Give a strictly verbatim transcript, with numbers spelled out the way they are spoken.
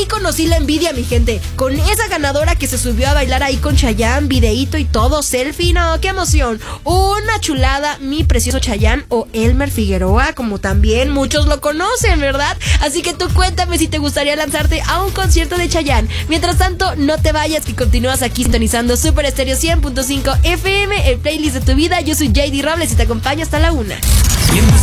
ahí conocí la envidia, mi gente, con esa ganadora que se subió a bailar ahí con Chayanne, videíto y todo, selfie, no, qué emoción. Una chulada, mi precioso Chayanne, o Elmer Figueroa, como también muchos lo conocen, ¿verdad? Así que tú cuéntame si te gustaría lanzarte a un concierto de Chayanne. Mientras tanto, no te vayas, que continúas aquí sintonizando Super Estéreo cien punto cinco F M, el playlist de tu vida. Yo soy J D Robles y te acompaño hasta la una.